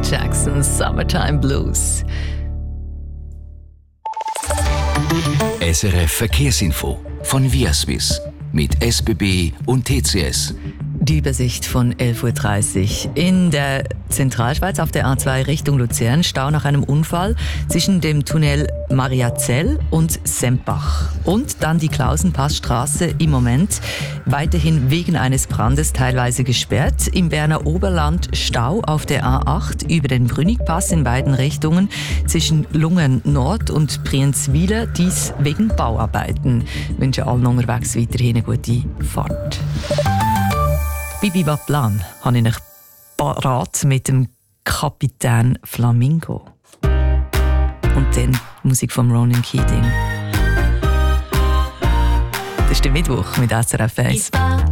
Jackson, Summertime Blues. SRF Verkehrsinfo von Viaswiss mit SBB und TCS. Die Übersicht von 11.30 Uhr. In der Zentralschweiz auf der A2 Richtung Luzern Stau nach einem Unfall zwischen dem Tunnel Mariazell und Sempach. Und dann die Klausenpassstraße im Moment weiterhin wegen eines Brandes teilweise gesperrt. Im Berner Oberland Stau auf der A8 über den Brünnigpass in beiden Richtungen zwischen Lungen Nord und Brienzwiler, dies wegen Bauarbeiten. Ich wünsche allen unterwegs weiterhin eine gute Fahrt. Bibi Baplan habe ich euch parat mit dem Kapitän Flamingo. Und dann Musik von Ronan Keating. Das ist der Mittwoch mit SRF 1.